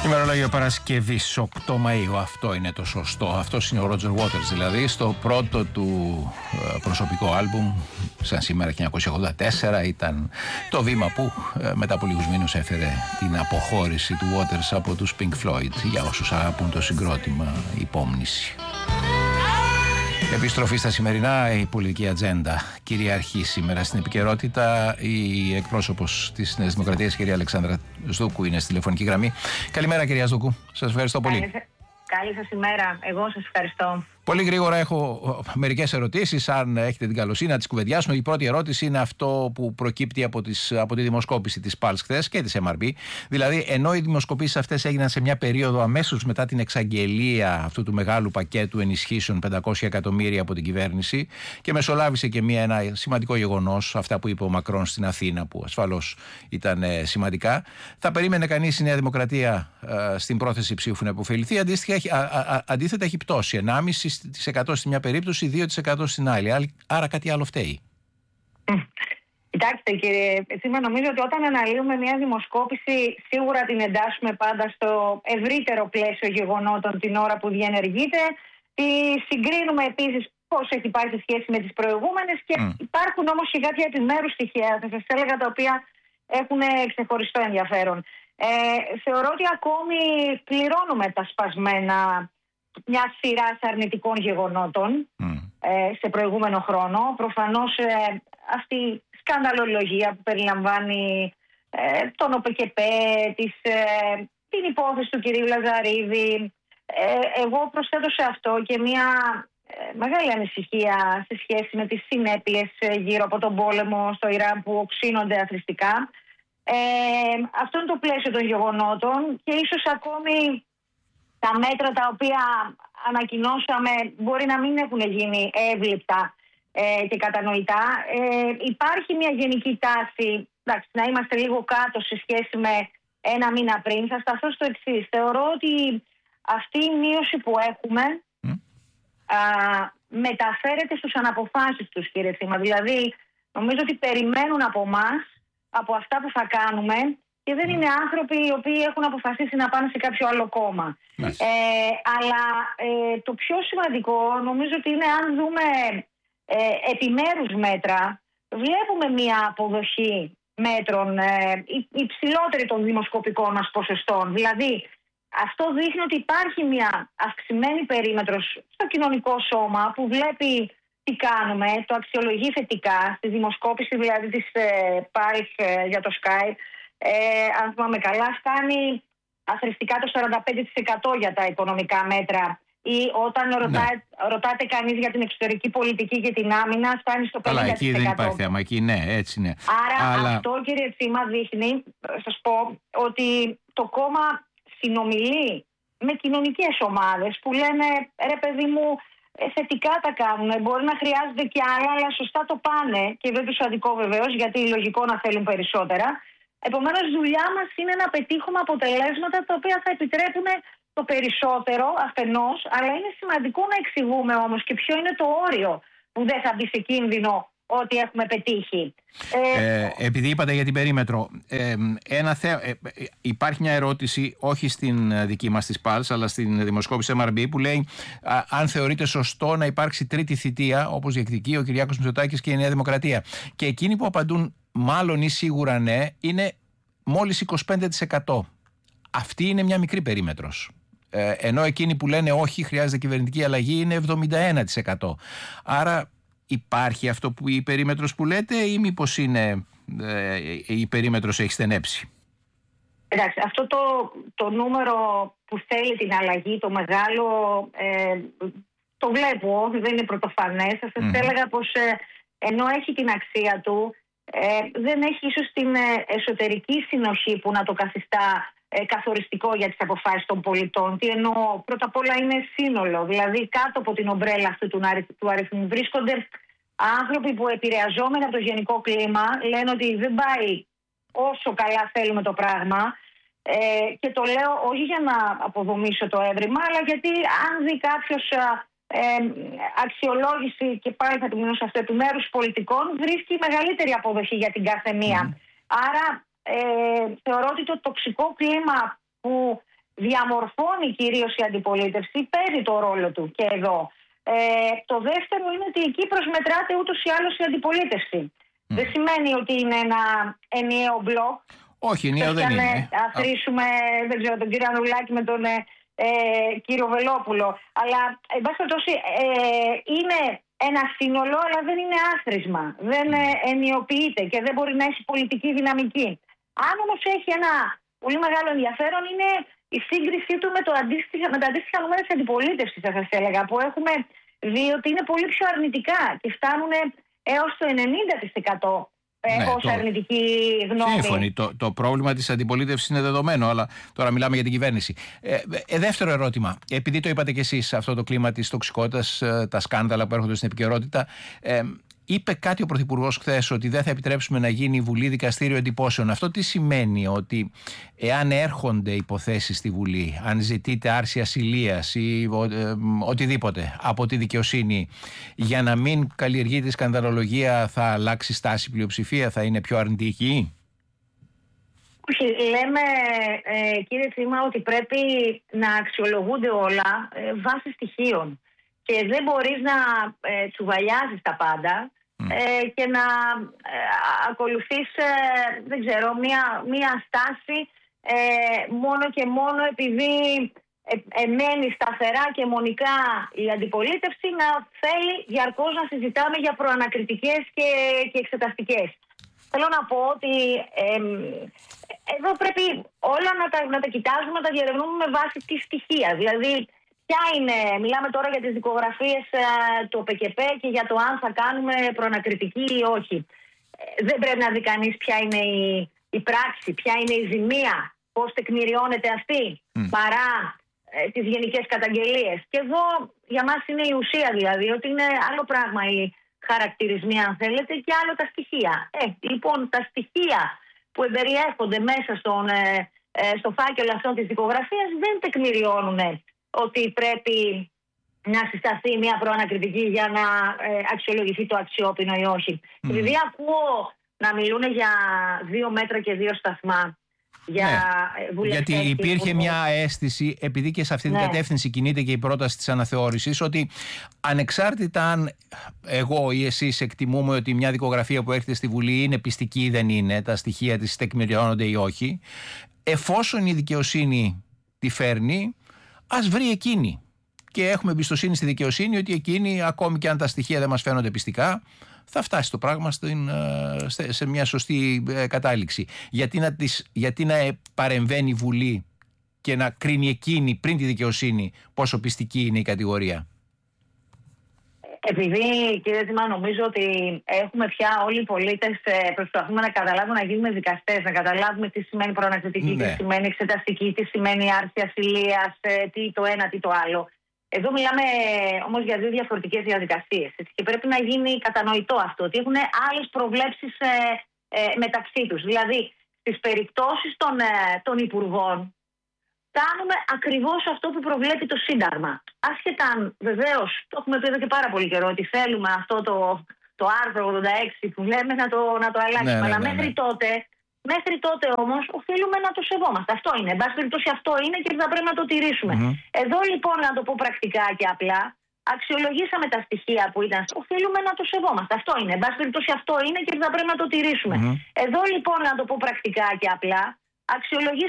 Ημερολόγιο Παρασκευής 8 Μαΐου. Αυτό είναι το σωστό. Αυτό είναι ο Roger Waters, δηλαδή στο πρώτο του προσωπικό άλμπουμ, σαν σήμερα 1984, ήταν το βήμα που μετά από λίγους μήνες έφερε την αποχώρηση του Waters από τους Pink Floyd. Για όσους αγαπούν το συγκρότημα, υπόμνηση. Επιστροφή στα σημερινά, η πολιτική ατζέντα κυριαρχεί σήμερα στην επικαιρότητα. Η εκπρόσωπος της Νέας Δημοκρατίας, κυρία Αλεξάνδρα Σδούκου, είναι στη τηλεφωνική γραμμή. Καλημέρα, κυρία Σδούκου. Σας ευχαριστώ πολύ. Καλή σας ημέρα. Εγώ σας ευχαριστώ. Πολύ γρήγορα έχω μερικές ερωτήσεις, αν έχετε την καλοσύνη να τις κουβεντιάσουμε. Η πρώτη ερώτηση είναι αυτό που προκύπτει από τη δημοσκόπηση της Pulse χθες και της MRB. Δηλαδή, ενώ οι δημοσκοπήσεις αυτές έγιναν σε μια περίοδο αμέσως μετά την εξαγγελία αυτού του μεγάλου πακέτου ενισχύσεων 500 εκατομμύρια από την κυβέρνηση και μεσολάβησε και ένα σημαντικό γεγονός, αυτά που είπε ο Μακρόν στην Αθήνα, που ασφαλώς ήταν σημαντικά, θα περίμενε κανείς η Νέα Δημοκρατία στην πρόθεση ψήφου να υποφεληθεί. Αντίθετα, έχει πτώσει 1,5% στη μια περίπτωση, 2% στην άλλη. Άρα κάτι άλλο φταίει. Κοιτάξτε, κύριε Τσίμα, νομίζω ότι όταν αναλύουμε μια δημοσκόπηση, σίγουρα την εντάσσουμε πάντα στο ευρύτερο πλαίσιο γεγονότων την ώρα που διενεργείται. Τη συγκρίνουμε επίσης πώς έχει πάει σε σχέση με τις προηγούμενες και υπάρχουν όμως και κάποια επιμέρους στοιχεία, θα σας έλεγα, τα οποία έχουν ξεχωριστό ενδιαφέρον. Θεωρώ ότι ακόμη πληρώνουμε τα σπασμένα μια σειρά αρνητικών γεγονότων σε προηγούμενο χρόνο. Προφανώς αυτή η σκανδαλολογία που περιλαμβάνει τον ΟΠΚΠ, την υπόθεση του κυρίου Λαζαρίδη. Εγώ προσθέτω σε αυτό και μια μεγάλη ανησυχία σε σχέση με τις συνέπειες γύρω από τον πόλεμο στο Ιράν που οξύνονται αθροιστικά. Αυτό είναι το πλαίσιο των γεγονότων και ίσως ακόμη τα μέτρα τα οποία ανακοινώσαμε μπορεί να μην έχουν γίνει εύληπτα και κατανοητά. Υπάρχει μια γενική τάση, να είμαστε λίγο κάτω σε σχέση με ένα μήνα πριν. Θα σταθώ στο εξής. Θεωρώ ότι αυτή η μείωση που έχουμε μεταφέρεται στους αναποφάσεις τους, κύριε Θήμα. Δηλαδή, νομίζω ότι περιμένουν από εμάς, από αυτά που θα κάνουμε, και δεν είναι άνθρωποι οι οποίοι έχουν αποφασίσει να πάνε σε κάποιο άλλο κόμμα. Αλλά το πιο σημαντικό νομίζω ότι είναι, αν δούμε επιμέρους μέτρα, βλέπουμε μια αποδοχή μέτρων υψηλότερη των δημοσκοπικών μας ποσοστών. Δηλαδή, αυτό δείχνει ότι υπάρχει μια αυξημένη περίμετρος στο κοινωνικό σώμα που βλέπει τι κάνουμε, το αξιολογεί θετικά, στη δημοσκόπηση δηλαδή της Pulse για το Skype. Αν θυμάμαι καλά, φτάνει αθρηστικά το 45% για τα οικονομικά μέτρα. Ή όταν ρωτάτε κανείς για την εξωτερική πολιτική και την άμυνα, φτάνει στο 50%. Αλλά εκεί δεν υπάρχει θέμα, εκεί ναι, έτσι είναι. Άρα αυτό, κύριε Τσίμα, δείχνει, σας πω, ότι το κόμμα συνομιλεί με κοινωνικές ομάδες που λένε, ρε παιδί μου, θετικά τα κάνουν, μπορεί να χρειάζονται και άλλα, αλλά σωστά το πάνε και δεν τους αδικώ βεβαίως, γιατί λογικό να θέλουν περισσότερα. Επομένως, δουλειά μας είναι να πετύχουμε αποτελέσματα τα οποία θα επιτρέπουν το περισσότερο αφενός, αλλά είναι σημαντικό να εξηγούμε όμως και ποιο είναι το όριο που δεν θα μπει σε κίνδυνο ότι έχουμε πετύχει. Επειδή είπατε για την περίμετρο, υπάρχει μια ερώτηση, όχι στην δική μας της Pulse, αλλά στην δημοσκόπηση MRB, που λέει αν θεωρείται σωστό να υπάρξει τρίτη θητεία, όπως διεκδικεί ο Κυριάκος Μητσοτάκης και η Νέα Δημοκρατία. Και εκείνοι που απαντούν μάλλον ή σίγουρα ναι, είναι μόλις 25%. Αυτή είναι μια μικρή περίμετρος. Ενώ εκείνοι που λένε όχι, χρειάζεται κυβερνητική αλλαγή, είναι 71%. Άρα υπάρχει αυτό που η περίμετρος που λέτε, ή μήπως είναι η περίμετρος έχει στενέψει? Εντάξει, αυτό το νούμερο που θέλει την αλλαγή, το μεγάλο, το βλέπω, δεν είναι πρωτοφανές. Θα σας έλεγα πως ενώ έχει την αξία του, δεν έχει ίσως την εσωτερική συνοχή που να το καθιστά καθοριστικό για τις αποφάσεις των πολιτών. Τι εννοώ? Πρώτα απ' όλα είναι σύνολο. Δηλαδή, κάτω από την ομπρέλα αυτού του αριθμού βρίσκονται άνθρωποι που, επηρεαζόμενοι από το γενικό κλίμα, λένε ότι δεν πάει όσο καλά θέλουμε το πράγμα. Και το λέω όχι για να αποδομήσω το έβριμα, αλλά γιατί αν δει κάποιος αξιολόγηση, και πάλι θα μείνω σε αυτό, επιμέρους πολιτικών, βρίσκει μεγαλύτερη αποδοχή για την κάθε μία. Άρα θεωρώ ότι το τοξικό κλίμα που διαμορφώνει κυρίως η αντιπολίτευση, παίζει το ρόλο του και εδώ. Το δεύτερο είναι ότι εκεί προσμετράται ούτως ή άλλως η αντιπολίτευση. Δεν σημαίνει ότι είναι ένα ενιαίο μπλοκ. Όχι, ενιαίο δεν είναι. Αφήσουμε, δεν ξέρω, τον κύριο Ανδρουλάκη με τον κύριο Βελόπουλο. Αλλά, εν πάση περιπτώσει, είναι ένα σύνολο, αλλά δεν είναι άθροισμα. Δεν ενιοποιείται και δεν μπορεί να έχει πολιτική δυναμική. Αν όμως έχει ένα πολύ μεγάλο ενδιαφέρον, είναι η σύγκρισή του με τα αντίστοιχα νούμερα της αντιπολίτευσης, θα σας έλεγα, που έχουμε δει ότι είναι πολύ πιο αρνητικά και φτάνουν έως το 90%. Έχω ως αρνητική γνώμη. Σύμφωνοι. Το πρόβλημα της αντιπολίτευσης είναι δεδομένο, αλλά τώρα μιλάμε για την κυβέρνηση. Δεύτερο ερώτημα. Επειδή το είπατε κι εσείς, αυτό το κλίμα της τοξικότητας, τα σκάνδαλα που έρχονται στην επικαιρότητα, είπε κάτι ο Πρωθυπουργός χθες, ότι δεν θα επιτρέψουμε να γίνει η Βουλή δικαστήριο εντυπώσεων. Αυτό τι σημαίνει? Ότι εάν έρχονται υποθέσεις στη Βουλή, αν ζητείτε άρση ασυλίας ή οτιδήποτε από τη δικαιοσύνη, για να μην καλλιεργεί τη σκανδαλολογία, θα αλλάξει στάση πλειοψηφία, θα είναι πιο αρνητική? Όχι, λέμε, κύριε Τσίμα, ότι πρέπει να αξιολογούνται όλα βάσει στοιχείων. Και δεν μπορείς να τσουβαλιάζεις τα πάντα και να ακολουθείς, δεν ξέρω, μία στάση μόνο και μόνο επειδή μένει σταθερά και μονικά η αντιπολίτευση να θέλει διαρκώς να συζητάμε για προανακριτικές και εξεταστικές. Θέλω να πω ότι εδώ πρέπει όλα να τα κοιτάζουμε, να τα διερευνούμε με βάση τη στοιχεία. Δηλαδή, μιλάμε τώρα για τις δικογραφίες του ΟΠΕΚΕΠ και για το αν θα κάνουμε προανακριτική ή όχι. Δεν πρέπει να δει κανείς ποια είναι η πράξη, ποια είναι η ζημία, πώς τεκμηριώνεται αυτή, παρά τις γενικές καταγγελίες. Και εδώ για μας είναι η ουσία, δηλαδή, ότι είναι άλλο πράγμα οι χαρακτηρισμοί, αν θέλετε, και άλλο τα στοιχεία. Λοιπόν, τα στοιχεία που εμπεριέχονται μέσα στο φάκελο αυτό της δικογραφίας δεν τεκμηριώνουν ότι πρέπει να συσταθεί μια προανακριτική για να αξιολογηθεί το αξιόπινο ή όχι. Επειδή ακούω να μιλούν για 2 μέτρα και 2 σταθμά για βουλευτές. Γιατί υπήρχε μια αίσθηση, επειδή και σε αυτή την κατεύθυνση κινείται και η πρόταση της αναθεώρησης, ότι ανεξάρτητα αν εγώ ή εσείς εκτιμούμε ότι μια δικογραφία που έρχεται στη Βουλή είναι πιστική ή δεν είναι, τα στοιχεία της τεκμηριώνονται ή όχι, εφόσον η δικαιοσύνη τη φέρνει, ας βρει εκείνη. Και έχουμε εμπιστοσύνη στη δικαιοσύνη ότι εκείνη, ακόμη και αν τα στοιχεία δεν μας φαίνονται πιστικά, θα φτάσει το πράγμα σε μια σωστή κατάληξη. Γιατί να παρεμβαίνει η Βουλή και να κρίνει εκείνη πριν τη δικαιοσύνη πόσο πιστική είναι η κατηγορία? Επειδή, κύριε Τιμά, νομίζω ότι έχουμε πια όλοι οι πολίτες προσπαθούμε να καταλάβουμε, να γίνουμε δικαστές, να καταλάβουμε τι σημαίνει προανακριτική, τι σημαίνει εξεταστική, τι σημαίνει άρση ασυλίας, τι το ένα, τι το άλλο. Εδώ μιλάμε όμως για 2 διαφορετικές διαδικασίες. Και πρέπει να γίνει κατανοητό αυτό, ότι έχουν άλλες προβλέψεις μεταξύ τους. Δηλαδή, στις περιπτώσεις των υπουργών, κάνουμε ακριβώς αυτό που προβλέπει το Σύνταγμα. Άσχετα αν βεβαίως, το έχουμε πει εδώ και πάρα πολύ καιρό, ότι θέλουμε αυτό το άρθρο 86 που λέμε να το αλλάξουμε. Αλλά μέχρι τότε όμως οφείλουμε να το σεβόμαστε. Αυτό είναι. Εν πάση περιπτώσει, αυτό είναι και θα πρέπει να το τηρήσουμε. Εδώ λοιπόν, να το πω πρακτικά και απλά, αξιολογήσαμε τα στοιχεία που ήταν. Οφείλουμε να το σεβόμαστε. Αυτό είναι. Εν πάση περιπτώσει, αυτό είναι και θα πρέπει να το τηρήσουμε. Εδώ λοιπόν, να το πω πρακτικά και απλά, αξιολογήσαμε